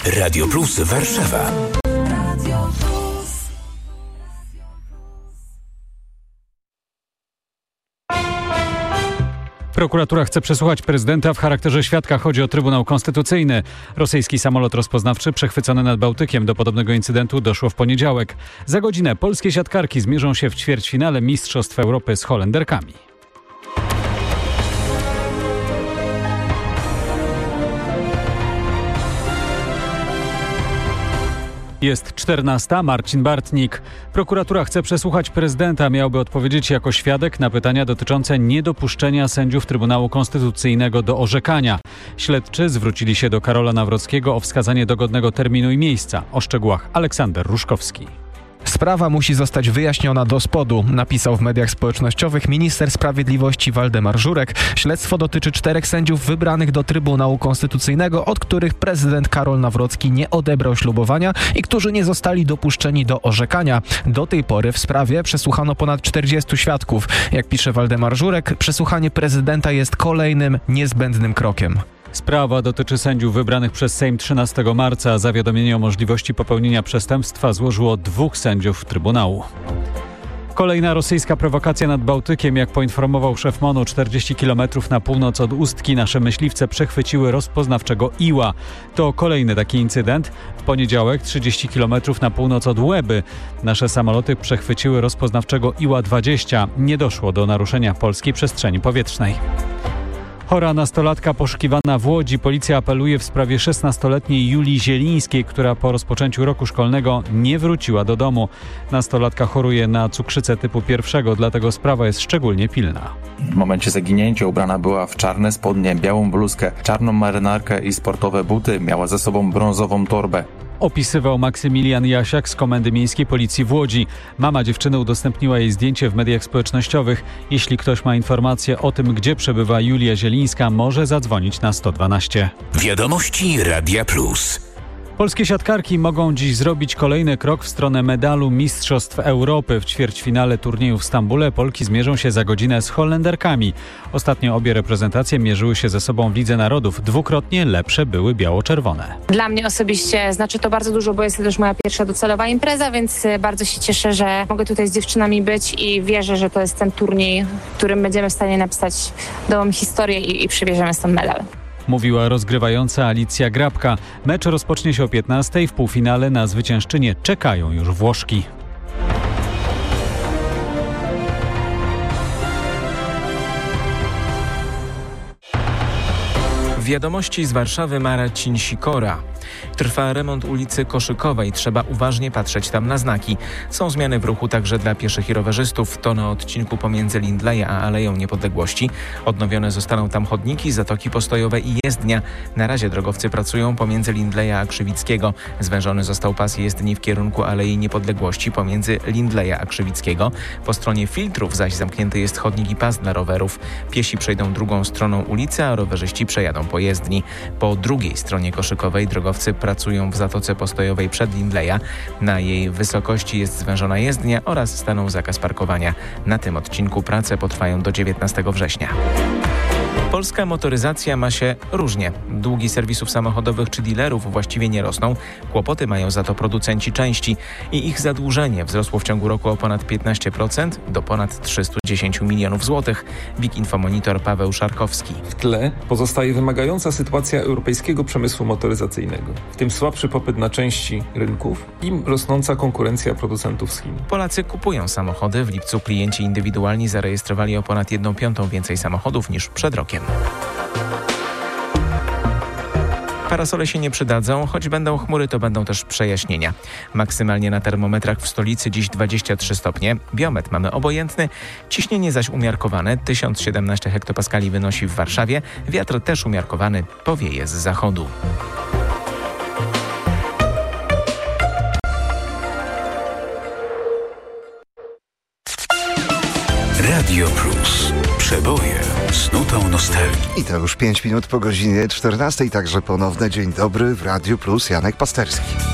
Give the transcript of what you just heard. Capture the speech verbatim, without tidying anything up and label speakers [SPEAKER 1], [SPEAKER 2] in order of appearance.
[SPEAKER 1] Radio Plus Warszawa.
[SPEAKER 2] Prokuratura chce przesłuchać prezydenta w charakterze świadka. Chodzi o Trybunał Konstytucyjny. Rosyjski samolot rozpoznawczy przechwycony nad Bałtykiem. Do podobnego incydentu doszło w poniedziałek. Za godzinę polskie siatkarki zmierzą się w ćwierćfinale Mistrzostw Europy z Holenderkami. Jest czternasta. Marcin Bartnik. Prokuratura chce przesłuchać prezydenta. Miałby odpowiedzieć jako świadek na pytania dotyczące niedopuszczenia sędziów Trybunału Konstytucyjnego do orzekania. Śledczy zwrócili się do Karola Nawrockiego o wskazanie dogodnego terminu i miejsca. O szczegółach Aleksander Ruszkowski.
[SPEAKER 3] Sprawa musi zostać wyjaśniona do spodu, napisał w mediach społecznościowych minister sprawiedliwości Waldemar Żurek. Śledztwo dotyczy czterech sędziów wybranych do Trybunału Konstytucyjnego, od których prezydent Karol Nawrocki nie odebrał ślubowania i którzy nie zostali dopuszczeni do orzekania. Do tej pory w sprawie przesłuchano ponad czterdziestu świadków. Jak pisze Waldemar Żurek, przesłuchanie prezydenta jest kolejnym niezbędnym krokiem.
[SPEAKER 2] Sprawa dotyczy sędziów wybranych przez Sejm trzynastego marca. Zawiadomienie o możliwości popełnienia przestępstwa złożyło dwóch sędziów Trybunału. Kolejna rosyjska prowokacja nad Bałtykiem. Jak poinformował szef MON-u, czterdzieści kilometrów na północ od Ustki nasze myśliwce przechwyciły rozpoznawczego Iła. To kolejny taki incydent. W poniedziałek trzydzieści kilometrów na północ od Łeby nasze samoloty przechwyciły rozpoznawczego Iła dwadzieścia. Nie doszło do naruszenia polskiej przestrzeni powietrznej. Chora nastolatka poszukiwana w Łodzi. Policja apeluje w sprawie szesnastoletniej Julii Zielińskiej, która po rozpoczęciu roku szkolnego nie wróciła do domu. Nastolatka choruje na cukrzycę typu pierwszego, dlatego sprawa jest szczególnie pilna.
[SPEAKER 4] W momencie zaginięcia ubrana była w czarne spodnie, białą bluzkę, czarną marynarkę i sportowe buty. Miała ze sobą brązową torbę.
[SPEAKER 2] Opisywał Maksymilian Jasiak z Komendy Miejskiej Policji w Łodzi. Mama dziewczyny udostępniła jej zdjęcie w mediach społecznościowych. Jeśli ktoś ma informacje o tym, gdzie przebywa Julia Zielińska, może zadzwonić na sto dwanaście.
[SPEAKER 1] Wiadomości Radia Plus.
[SPEAKER 2] Polskie siatkarki mogą dziś zrobić kolejny krok w stronę medalu Mistrzostw Europy. W ćwierćfinale turnieju w Stambule Polki zmierzą się za godzinę z Holenderkami. Ostatnio obie reprezentacje mierzyły się ze sobą w Lidze Narodów. Dwukrotnie lepsze były biało-czerwone.
[SPEAKER 5] Dla mnie osobiście znaczy to bardzo dużo, bo jest to też moja pierwsza docelowa impreza, więc bardzo się cieszę, że mogę tutaj z dziewczynami być i wierzę, że to jest ten turniej, w którym będziemy w stanie napisać nową historię i, i przywieziemy stąd medal.
[SPEAKER 2] Mówiła rozgrywająca Alicja Grabka. Mecz rozpocznie się o piętnastej. W półfinale na zwyciężczynię czekają już Włoszki.
[SPEAKER 6] Wiadomości z Warszawy. Marcin Sikora. Trwa remont ulicy Koszykowej. Trzeba uważnie patrzeć tam na znaki. Są zmiany w ruchu także dla pieszych i rowerzystów. To na odcinku pomiędzy Lindleja a Aleją Niepodległości. Odnowione zostaną tam chodniki, zatoki postojowe i jezdnia. Na razie drogowcy pracują pomiędzy Lindleja a Krzywickiego. Zwężony został pas jezdni w kierunku Alei Niepodległości pomiędzy Lindleja a Krzywickiego. Po stronie filtrów zaś zamknięty jest chodnik i pas dla rowerów. Piesi przejdą drugą stroną ulicy, a rowerzyści przejadą po jezdni. Po drugiej stronie Koszykowej drogowcy pracują w zatoce postojowej przed Lindleja. Na jej wysokości jest zwężona jezdnia oraz stanął zakaz parkowania. Na tym odcinku prace potrwają do dziewiętnastego września. Polska motoryzacja ma się różnie. Długi serwisów samochodowych czy dealerów właściwie nie rosną. Kłopoty mają za to producenci części i ich zadłużenie wzrosło w ciągu roku o ponad piętnaście procent do ponad trzysta dziesięć milionów złotych. Big Info Monitor Paweł Szarkowski.
[SPEAKER 7] W tle pozostaje wymagająca sytuacja europejskiego przemysłu motoryzacyjnego, w tym słabszy popyt na części rynków i rosnąca konkurencja producentów z Chin.
[SPEAKER 6] Polacy kupują samochody. W lipcu klienci indywidualni zarejestrowali o ponad jedną piątą więcej samochodów niż przed rokiem. Parasole się nie przydadzą, choć będą chmury, to będą też przejaśnienia. Maksymalnie na termometrach w stolicy dziś dwadzieścia trzy stopnie, biometr mamy obojętny, ciśnienie zaś umiarkowane, tysiąc siedemnaście hektopaskali wynosi w Warszawie, wiatr też umiarkowany, powieje z zachodu.
[SPEAKER 1] Radio Plus. Przeboje z nutą nostalgii.
[SPEAKER 8] I to już pięć minut po godzinie czternastej, także ponowny dzień dobry w Radiu Plus. Janek Pasterski.